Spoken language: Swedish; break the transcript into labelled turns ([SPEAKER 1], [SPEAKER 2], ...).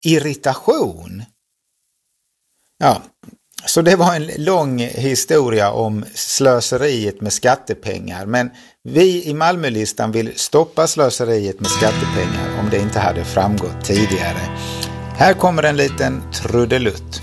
[SPEAKER 1] irritation. Ja, så det var en lång historia om slöseriet med skattepengar. Men vi i Malmölistan vill stoppa slöseriet med skattepengar om det inte hade framgått tidigare. Här kommer en liten trudelutt.